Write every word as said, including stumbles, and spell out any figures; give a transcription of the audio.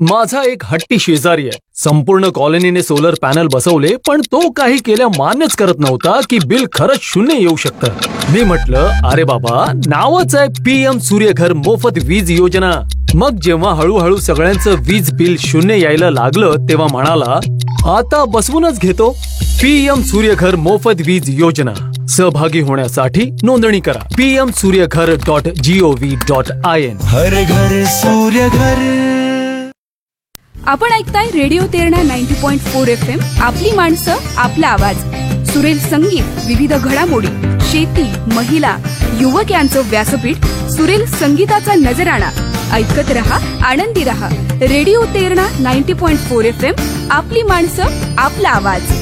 माझा एक हट्टी शेजारी आहे. संपूर्ण कॉलनीने सोलर पॅनल बसवले, पण तो काही केल्या मान्यच करत नव्हता की बिल खरंच शून्य येऊ शकतं. मी म्हटलं, अरे बाबा, नावच आहे पीएम सूर्यघर मोफत वीज योजना. मग जेव्हा हळूहळू सगळ्यांचं वीज बिल शून्य यायला लागलं, तेव्हा म्हणाला, आता बसवूनच घेतो. पीएम सूर्यघर मोफत वीज योजना. सहभागी होण्यासाठी नोंदणी करा PM Surya Ghar dot G O V dot I N. हर घर सूर्यघर. आपण ऐकताय radio Terna ninety point four F M. आपली माणसं, आपला आवाज. सुरेल संगीत, विविध घडामोडी, शेती, महिला, युवक यांचं व्यासपीठ. सुरेल संगीताचा नजराणा. ऐकत रहा, आनंदी रहा. Radio Terna ninety point four F M. आपली माणसं, आपला आवाज.